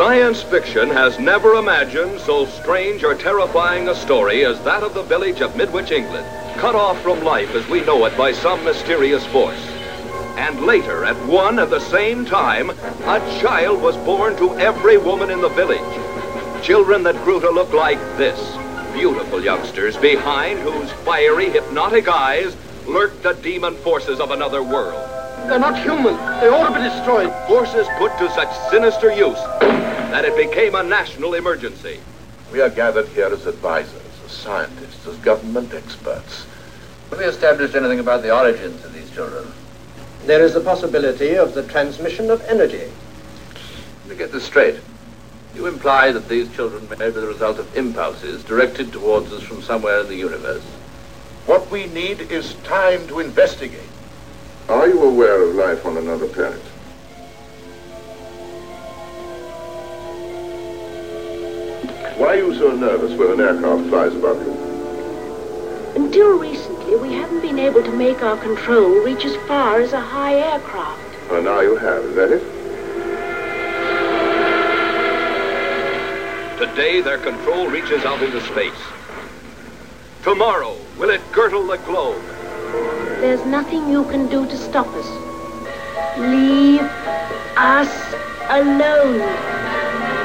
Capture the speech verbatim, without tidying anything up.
Science fiction has never imagined so strange or terrifying a story as that of the village of Midwich, England, cut off from life as we know it by some mysterious force. And later, at one and the same time, a child was born to every woman in the village. Children that grew to look like this. Beautiful youngsters behind whose fiery, hypnotic eyes lurked the demon forces of another world. They're not human. They ought to be destroyed. Forces put to such sinister use that it became a national emergency. We are gathered here as advisors, as scientists, as government experts. Have we established anything about the origins of these children? There is the possibility of the transmission of energy. Let me get this straight. You imply that these children may be the result of impulses directed towards us from somewhere in the universe. What we need is time to investigate. Are you aware of life on another planet? Why are you so nervous when an aircraft flies above you? Until recently, we haven't been able to make our control reach as far as a high aircraft. Well, now you have, is that it? Today, their control reaches out into space. Tomorrow, will it girdle the globe? There's nothing you can do to stop us. Leave us alone.